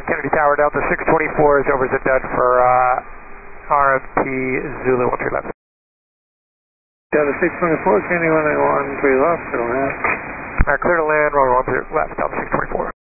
Kennedy Tower, Delta 624 is over Zedad for RFP Zulu 13 left. Delta 624, Kennedy 191, 3 left, clear to land. Clear to land, runway 13 left, Delta 624.